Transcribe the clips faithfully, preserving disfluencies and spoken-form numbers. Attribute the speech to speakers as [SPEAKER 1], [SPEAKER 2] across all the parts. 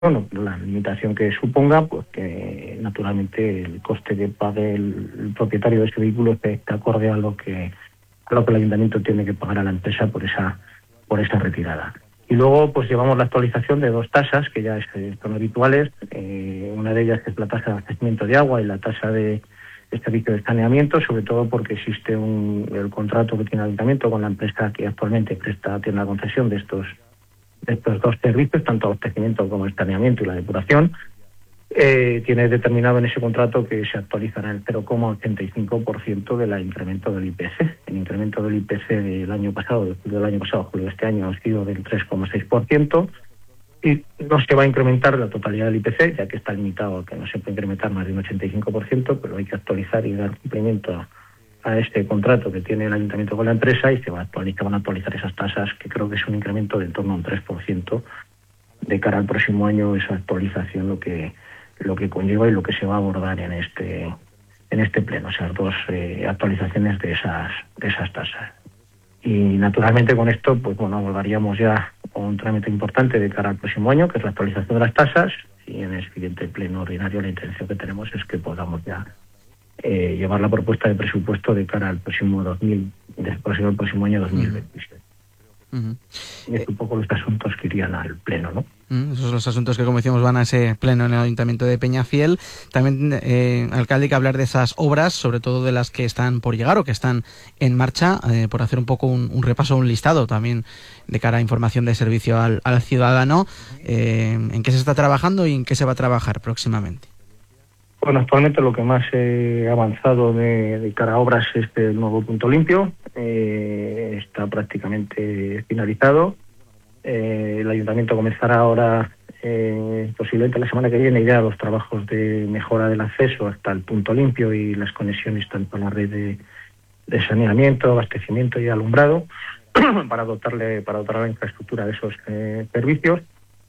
[SPEAKER 1] bueno, la limitación que suponga, pues que naturalmente el coste que pague el, el propietario de ese vehículo esté acorde a lo que a lo que el ayuntamiento tiene que pagar a la empresa por esa por esa retirada. Y luego pues llevamos la actualización de dos tasas que ya son habituales, eh, una de ellas que es la tasa de abastecimiento de agua y la tasa de de servicio de saneamiento, sobre todo porque existe un, el contrato que tiene el ayuntamiento con la empresa que actualmente presta, tiene la concesión de estos, de estos dos servicios, tanto abastecimiento como el saneamiento y la depuración. Eh, tiene determinado en ese contrato que se actualizará el cero coma ochenta y cinco por ciento del incremento del I P C. El incremento del I P C del año pasado, del julio del año pasado, julio de este año, ha sido del tres coma seis por ciento. Y no se va a incrementar la totalidad del I P C, ya que está limitado a que no se puede incrementar más de un ochenta y cinco por ciento, pero hay que actualizar y dar cumplimiento a, a este contrato que tiene el ayuntamiento con la empresa y se va a actualizar, van a actualizar esas tasas, que creo que es un incremento de en torno a un tres por ciento de cara al próximo año, esa actualización lo que lo que conlleva y lo que se va a abordar en este en este pleno, o sea, dos eh, actualizaciones de esas de esas tasas. Y naturalmente con esto, pues bueno, abordaríamos ya un trámite importante de cara al próximo año, que es la actualización de las tasas, y en el siguiente pleno ordinario la intención que tenemos es que podamos ya eh, llevar la propuesta de presupuesto de cara al próximo dos mil, después del próximo año dos mil veintisiete.
[SPEAKER 2] Uh-huh.
[SPEAKER 1] Y es un poco los asuntos que irían al pleno, ¿no?
[SPEAKER 2] Uh-huh. Esos son los asuntos que, como decíamos, van a ese pleno en el Ayuntamiento de Peñafiel. También, eh, alcalde, hay que hablar de esas obras, sobre todo de las que están por llegar o que están en marcha, eh, por hacer un poco un, un repaso, un listado también de cara a información de servicio al, al ciudadano. Eh, ¿En qué se está trabajando y en qué se va a trabajar próximamente?
[SPEAKER 1] Bueno, actualmente lo que más he eh, avanzado de, de cara a obras es el nuevo punto limpio. Eh, está prácticamente finalizado. Eh, el ayuntamiento comenzará ahora, eh, posiblemente la semana que viene, ya los trabajos de mejora del acceso hasta el punto limpio y las conexiones tanto a la red de, de saneamiento, abastecimiento y alumbrado para dotarle, para dotar a la infraestructura de esos eh, servicios.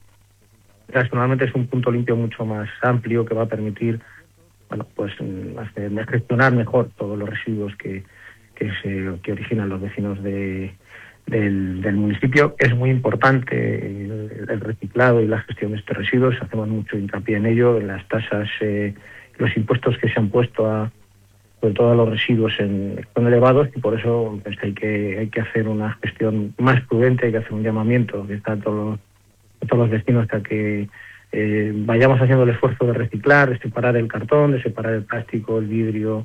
[SPEAKER 1] Personalmente es un punto limpio mucho más amplio que va a permitir, bueno, pues hacer, gestionar mejor todos los residuos que, que se que originan los vecinos de, del, del municipio. Es muy importante el, el reciclado y la gestión de estos residuos. Hacemos mucho hincapié en ello, en las tasas, eh, los impuestos que se han puesto a sobre todo a los residuos en, son elevados, y por eso pues, hay que hay que hacer una gestión más prudente, hay que hacer un llamamiento que está a todos los, a todos los vecinos a que Eh, vayamos haciendo el esfuerzo de reciclar, de separar el cartón, de separar el plástico, el vidrio,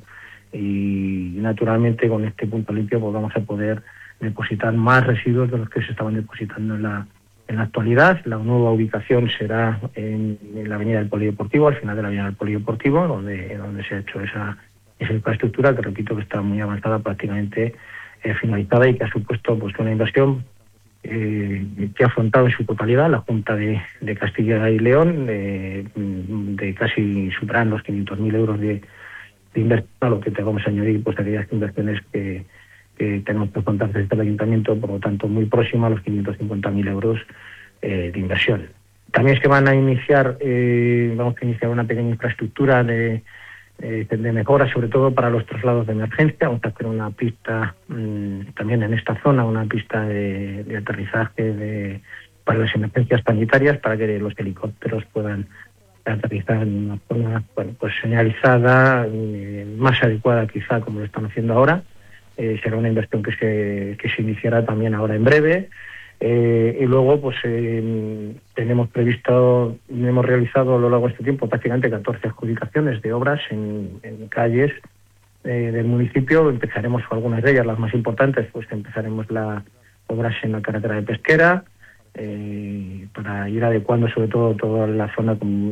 [SPEAKER 1] y naturalmente con este punto limpio pues vamos a poder depositar más residuos de los que se estaban depositando en la en la actualidad. La nueva ubicación será en, en la avenida del Polideportivo, al final de la avenida del Polideportivo, donde, donde se ha hecho esa, esa infraestructura, que repito que está muy avanzada, prácticamente eh, finalizada, y que ha supuesto pues una inversión Eh, que ha afrontado en su totalidad la Junta de, de Castilla y León, de, de casi superar los quinientos mil euros de, de inversión, a lo que tenemos que añadir pues aquellas inversiones que, que tenemos que afrontar desde el Ayuntamiento, por lo tanto muy próxima a los quinientos cincuenta mil euros eh, de inversión. También se van a iniciar, eh, vamos a iniciar una pequeña infraestructura de de mejora, sobre todo para los traslados de emergencia. Vamos a hacer una pista mmm, también en esta zona, una pista de, de aterrizaje de, para las emergencias sanitarias, para que los helicópteros puedan aterrizar en una zona bueno, pues señalizada, eh, más adecuada quizá como lo están haciendo ahora. Eh, será una inversión que se, que se iniciará también ahora en breve. Eh, y luego pues eh, tenemos previsto, hemos realizado a lo largo de este tiempo prácticamente catorce adjudicaciones de obras en, en calles eh, del municipio. Empezaremos con algunas de ellas, las más importantes, pues empezaremos las obras en la carretera de Pesquera, eh, para ir adecuando sobre todo toda la zona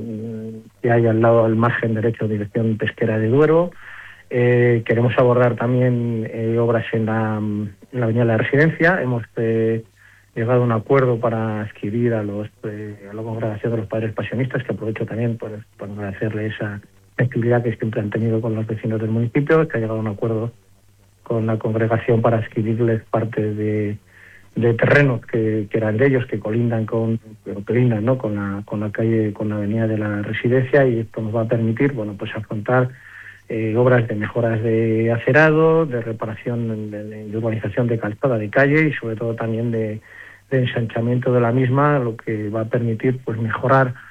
[SPEAKER 1] que hay al lado al margen derecho, dirección Pesquera de Duero. Eh, queremos abordar también eh, obras en la, en la avenida de la Residencia. Hemos eh, llegado a un acuerdo para adquirir a los eh, a la congregación de los padres pasionistas, que aprovecho también por, por agradecerle esa actividad que siempre han tenido con los vecinos del municipio, que ha llegado a un acuerdo con la congregación para adquirirles parte de, de terrenos que, que eran de ellos, que colindan con que colindan, ¿no? con la con la calle, con la avenida de la Residencia, y esto nos va a permitir bueno pues afrontar eh, obras de mejoras de acerado, de reparación, de, de urbanización de calzada de calle, y sobre todo también de de ensanchamiento de la misma, lo que va a permitir pues mejorar